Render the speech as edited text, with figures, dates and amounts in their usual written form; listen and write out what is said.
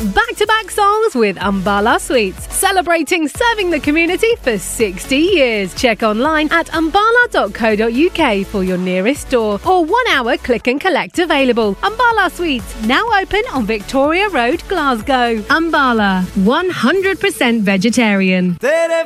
Back-to-back songs with Umbala Sweets, celebrating serving the community for 60 years. Check online at umbala.co.uk for your nearest store or 1 hour click and collect available. Umbala Sweets, now open on Victoria Road, Glasgow. Umbala, 100% vegetarian.